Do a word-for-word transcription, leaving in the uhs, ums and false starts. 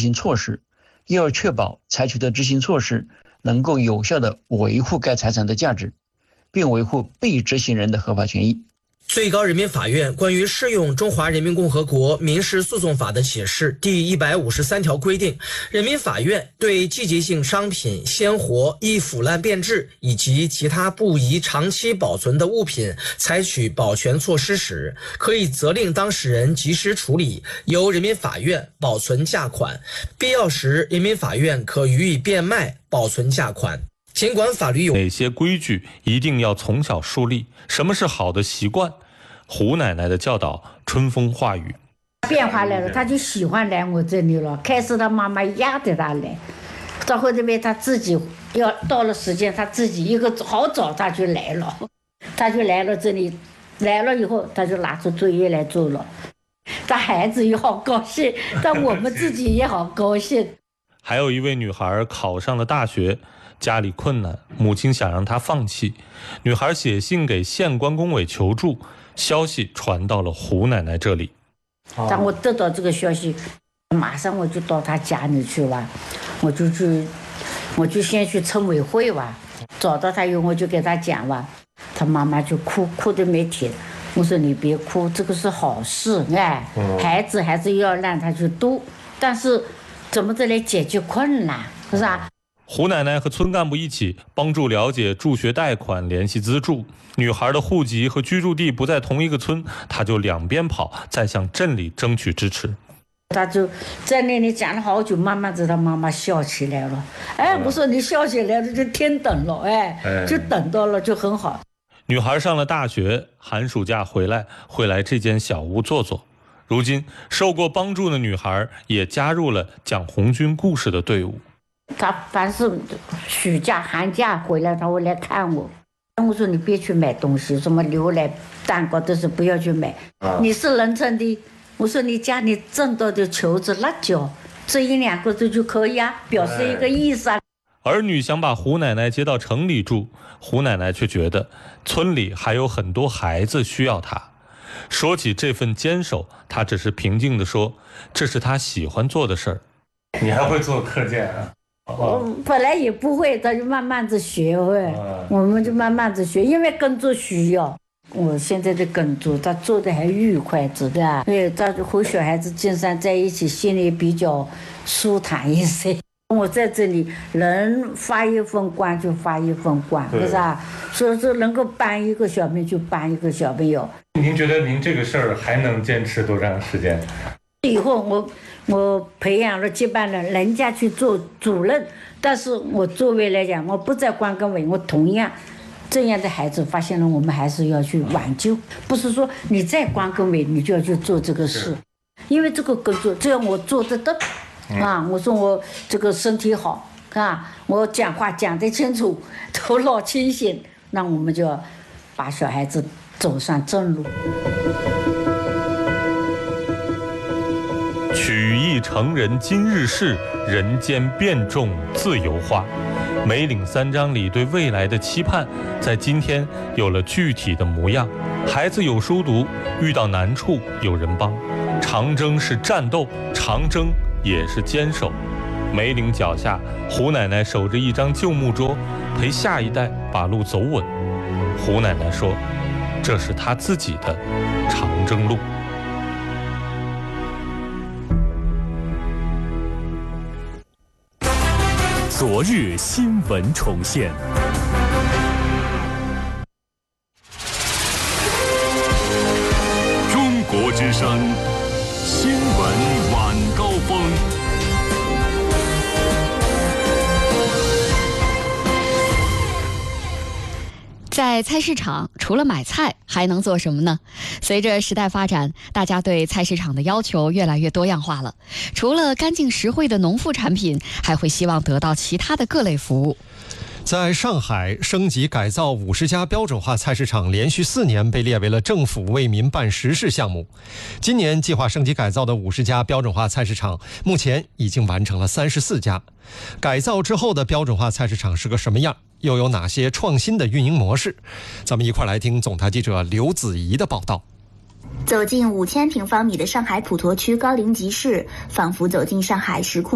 行措施，又要确保采取的执行措施能够有效地维护该财产的价值，并维护被执行人的合法权益。 最高人民法院关于适用《中华人民共和国民事诉讼法》的解释第一百五十三条规定，人民法院对季节性商品、鲜活、易腐烂变质以及其他不宜长期保存的物品采取保全措施时，可以责令当事人及时处理，由人民法院保存价款，必要时人民法院可予以变卖保存价款。尽管法律有哪些规矩一定要从小树立，什么是好的习惯，胡奶奶的教导春风化雨。 变化来了，他就喜欢来我这里了。开始他妈妈压着他来，到后面他自己要到了时间，他自己一个好早他就来了，他就来了这里，来了以后他就拿出作业来做了。他孩子也好高兴，但我们自己也好高兴。 还有一位女孩考上了大学，家里困难，母亲想让她放弃，女孩写信给县关工委求助，消息传到了胡奶奶这里。 当我得到这个消息，马上我就到她家里去吧，我就去，我就先去村委会吧，找到她以后我就给她讲吧，她妈妈就哭，哭得没停。我说你别哭，这个是好事，哎，孩子还是要让他去读，但是怎么着来解决困难，是吧？ 胡奶奶和村干部一起帮助了解助学贷款，联系资助。女孩的户籍和居住地不在同一个村，她就两边跑，再向镇里争取支持。 她就在那里讲了好久，慢慢子她妈妈笑起来了。哎，我说你笑起来了就天等了，哎，就等到了就很好。 女孩上了大学，寒暑假回来会来这间小屋坐坐。如今受过帮助的女孩也加入了讲红军故事的队伍。 她凡是暑假寒假回来，她会来看我。我说你别去买东西，什么牛奶蛋糕都是不要去买，啊、你是农村的，我说你家里挣到的球子辣椒这一两个这就可以啊，表示一个意思啊。 儿女想把胡奶奶接到城里住，胡奶奶却觉得村里还有很多孩子需要她。说起这份坚守，她只是平静地说，这是她喜欢做的事儿。 你还会做课件啊？ 我本来也不会，他就慢慢子学会，我们就慢慢子学，因为耕作需要。我现在的耕作，他做的还愉快，知道？对，他和小孩子经常在一起，心里比较舒坦一些。我在这里能发一份光就发一份光，是吧？所以说能够帮一个小朋友就帮一个小朋友。 您觉得您这个事儿还能坚持多长时间？ 以后我我培养了接班人，人家去做主任，但是我作为来讲，我不在关工委，我同样这样的孩子发现了，我们还是要去挽救，不是说你在关工委你就要去做这个事，因为这个工作只要我做得到。啊，我说我这个身体好啊，我讲话讲得清楚，头脑清醒，那我们就要把小孩子走上正路。 取义成人今日事，人间变种自由化。梅岭三章里对未来的期盼，在今天有了具体的模样。孩子有书读，遇到难处有人帮。长征是战斗，长征也是坚守。梅岭脚下，胡奶奶守着一张旧木桌，陪下一代把路走稳。胡奶奶说，这是她自己的长征路。 昨日新闻重现。中国之声新闻晚高峰。 在菜市场，除了买菜，还能做什么呢？随着时代发展，大家对菜市场的要求越来越多样化了。除了干净实惠的农副产品，还会希望得到其他的各类服务。 在上海，升级改造五十家标准化菜市场连续四年被列为了政府为民办实事项目。今年计划升级改造的五十家标准化菜市场，目前已经完成了三十四家。改造之后的标准化菜市场是个什么样？又有哪些创新的运营模式？咱们一块来听总台记者刘子怡的报道。 走进五千平方米的上海普陀区高陵集市，仿佛走进上海石库